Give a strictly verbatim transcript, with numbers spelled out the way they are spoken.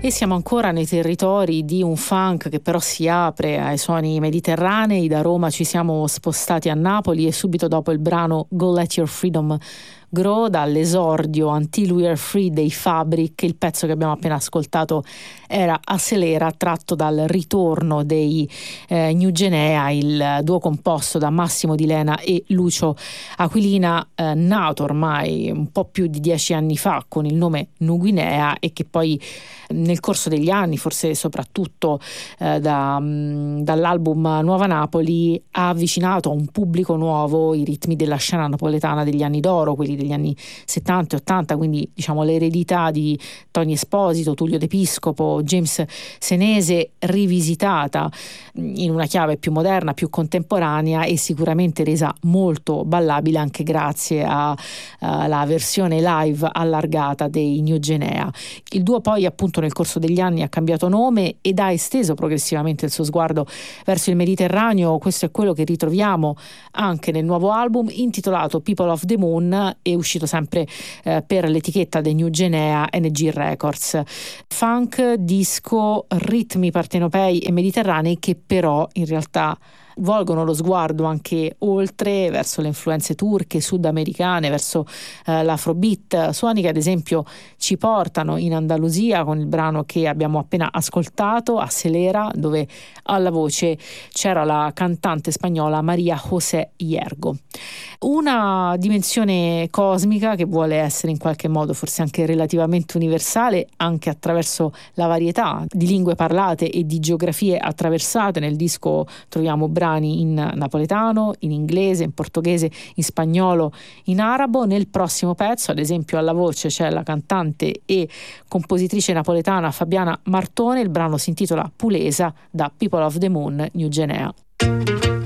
E siamo ancora nei territori di un funk che però si apre ai suoni mediterranei. Da Roma ci siamo spostati a Napoli e subito dopo il brano Go Let Your Freedom Grow, dall'esordio Until We Are Free dei Fabric, il pezzo che abbiamo appena ascoltato era Acelera, tratto dal ritorno dei eh, New Guinea, il duo composto da Massimo Di Lena e Lucio Aquilina, eh, nato ormai un po' più di dieci anni fa con il nome New Guinea e che poi nel corso degli anni, forse soprattutto eh, da, mh, dall'album Nuova Napoli, ha avvicinato a un pubblico nuovo i ritmi della scena napoletana degli anni d'oro, quelli degli anni settanta e ottanta, quindi diciamo l'eredità di Tony Esposito, Tullio De Piscopo, James Senese, rivisitata in una chiave più moderna, più contemporanea e sicuramente resa molto ballabile anche grazie alla versione live allargata dei New Guinea. Il duo poi appunto nel corso degli anni ha cambiato nome ed ha esteso progressivamente il suo sguardo verso il Mediterraneo. Questo è quello che ritroviamo anche nel nuovo album intitolato People of the Moon, e uscito sempre eh, per l'etichetta dei New Guinea N G Records. Funk, disco, ritmi partenopei e mediterranei che però in realtà volgono lo sguardo anche oltre, verso le influenze turche, sudamericane, verso eh, l'afrobeat, suoni che ad esempio ci portano in Andalusia con il brano che abbiamo appena ascoltato, Acelera, dove alla voce c'era la cantante spagnola Maria José Hiergo. Una dimensione cosmica che vuole essere in qualche modo forse anche relativamente universale, anche attraverso la varietà di lingue parlate e di geografie attraversate. Nel disco troviamo brani in napoletano, in inglese, in portoghese, in spagnolo, in arabo. Nel prossimo pezzo, ad esempio, alla voce c'è la cantante e compositrice napoletana Fabiana Martone. Il brano si intitola Pulesa, da People of the Moon, New Guinea.